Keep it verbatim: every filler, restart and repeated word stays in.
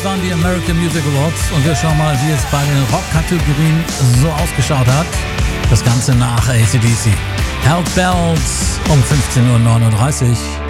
Das waren die American Music Awards und wir schauen mal, wie es bei den Rock-Kategorien so ausgeschaut hat. Das Ganze nach A C D C. Hell Bells um fünfzehn Uhr neununddreißig.